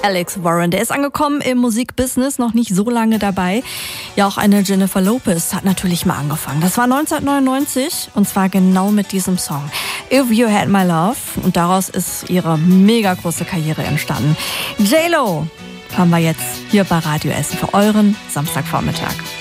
Alex Warren, der ist angekommen im Musikbusiness, noch nicht so lange dabei. Ja, auch eine Jennifer Lopez hat natürlich mal angefangen. Das war 1999 und zwar genau mit diesem Song If You Had My Love. Und daraus ist ihre mega große Karriere entstanden. J-Lo haben wir jetzt hier bei Radio Essen für euren Samstagvormittag.